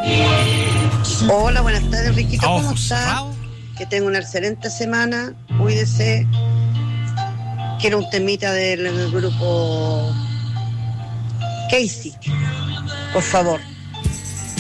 Hola, buenas tardes, Riquito, ¿cómo está? Que tenga una excelente semana, cuídese. Quiero un temita del grupo Casey, por favor.